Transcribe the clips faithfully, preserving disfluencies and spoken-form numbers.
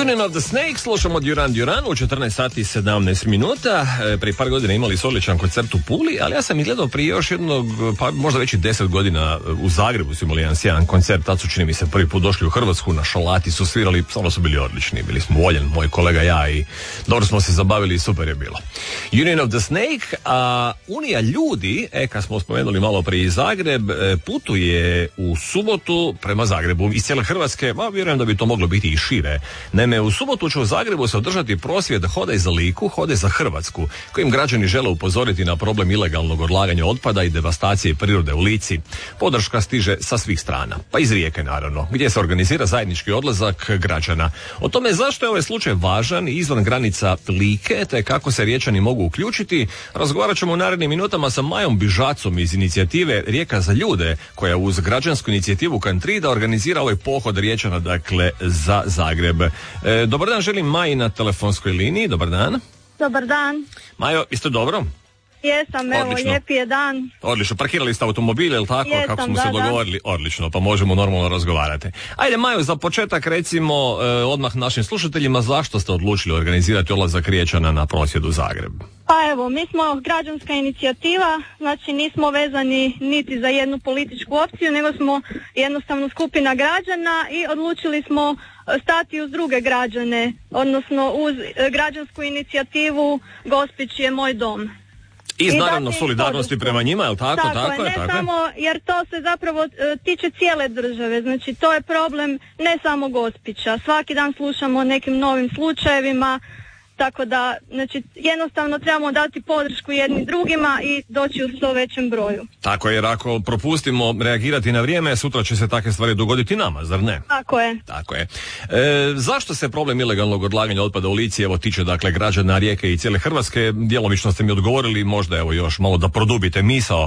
Union of the Snake slušamo Duran Duran u četrnaest sati i sedamnaest minuta. E, prije par godina imali su odličan koncert u Puli, ali ja sam ih gledao prije još jednog, pa možda već i deset godina u Zagrebu su imali jedan sjajan koncert. Tad su, čini mi se, prvi put došli u Hrvatsku, na Šalati su svirali, stvarno su bili odlični. Bili smo voljen, moj kolega, ja, i dobro smo se zabavili i super je bilo. Union of the Snake, a Unija ljudi, e, kad smo spomenuli malo prije Zagreb, e, putuje u subotu prema Zagrebu iz cijele Hrvatske, a vjerujem da bi to moglo biti i šire. Naime, u subotu će u Zagrebu se održati prosvjed Hodaj za Liku, Hodaj za Hrvatsku, kojim građani žele upozoriti na problem ilegalnog odlaganja otpada i devastacije prirode u Lici. Podrška stiže sa svih strana, pa iz Rijeke naravno, gdje se organizira zajednički odlazak građana. O tome zašto je ovaj slučaj važan i izvan granica Like, te kako se Riječani mogu uključiti, razgovarat ćemo u narednim minutama sa Majom Bižacom iz inicijative Rijeka za ljude, koja uz građansku inicijativu Kantrida organizira ovaj pohod Riječana, dakle, za Zagreb. E, dobar dan, želim Maji na telefonskoj liniji. Dobar dan. Dobar dan. Majo, jeste dobro? Jesam, evo, Odlično. lijepi je dan. Odlično, parkirali ste automobil, jel tako? Jesam, kako smo da, se dogovorili? Da. Odlično, pa možemo normalno razgovarati. Ajde, Majo, za početak recimo eh, odmah našim slušateljima, zašto ste odlučili organizirati odlazak Riječana na prosvjed u Zagreb? Pa evo, mi smo građanska inicijativa, znači nismo vezani niti za jednu političku opciju, nego smo jednostavno skupina građana i odlučili smo stati uz druge građane, odnosno uz građansku inicijativu Gospić je moj dom. Iz naravno solidarnosti prema njima, je li tako? Tako, tako je, ne tako samo, je. jer to se zapravo e, tiče cijele države, znači to je problem ne samo Gospića, svaki dan slušamo o nekim novim slučajevima, tako da, znači, jednostavno trebamo dati podršku jednim drugima i doći u što većem broju. Tako je, jer ako propustimo reagirati na vrijeme, sutra će se takve stvari dogoditi nama, zar ne? Tako je. Tako je. E, zašto se problem ilegalnog odlaganja otpada u Lici, evo, tiče, dakle, građana Rijeke i cijele Hrvatske? Djelomično ste mi odgovorili, možda evo još malo da produbite misao.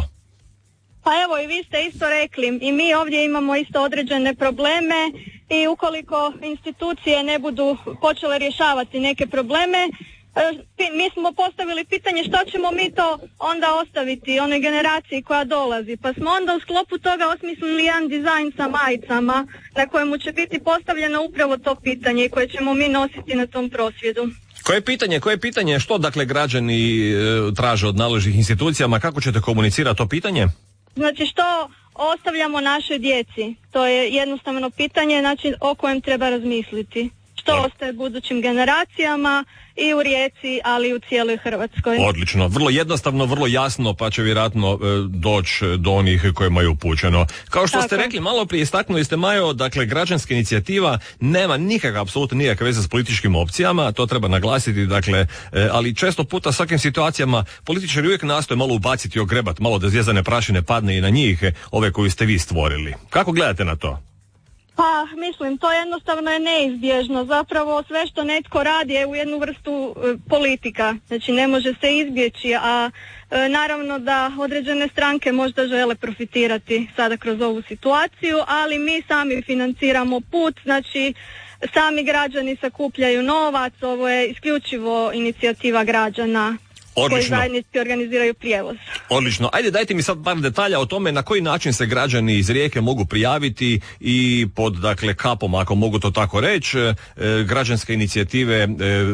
Pa evo, i vi ste isto rekli, i mi ovdje imamo isto određene probleme i ukoliko institucije ne budu počele rješavati neke probleme, mi smo postavili pitanje što ćemo mi to onda ostaviti onoj generaciji koja dolazi, pa smo onda u sklopu toga osmislili jedan dizajn sa majicama na kojemu će biti postavljeno upravo to pitanje koje ćemo mi nositi na tom prosvjedu. Koje pitanje, koje pitanje, što dakle građani e, traže od nadležnih institucijama, kako ćete komunicirati to pitanje? Znači, što ostavljamo našoj djeci? To je jednostavno pitanje, znači, o kojem treba razmisliti. Što ostaje budućim generacijama i u Rijeci, ali i u cijeloj Hrvatskoj. Odlično, vrlo jednostavno, vrlo jasno, pa će vjerojatno e, doći do onih kojima je upućeno. Kao što Tako. ste rekli, malo prije istaknuli ste, Majo, dakle, građanska inicijativa nema nikakve, apsolutno nikakve veze s političkim opcijama, to treba naglasiti, dakle, e, ali često puta s svakim situacijama političari uvijek nastoje malo ubaciti, ogrebat, malo da zvjezdane prašine padne i na njih, ove koju ste vi stvorili. Kako gledate na to? Pa, mislim, to jednostavno je neizbježno. Zapravo sve što netko radi je u jednu vrstu e, politika. Znači, ne može se izbjeći, a e, naravno da određene stranke možda žele profitirati sada kroz ovu situaciju, ali mi sami financiramo put, znači sami građani sakupljaju novac, ovo je isključivo inicijativa građana. Odlično. Koji zajednički organiziraju prijevoz. Odlično. Ajde, dajte mi sad par detalja o tome na koji način se građani iz Rijeke mogu prijaviti i pod, dakle, kapom, ako mogu to tako reći, e, građanske inicijative e,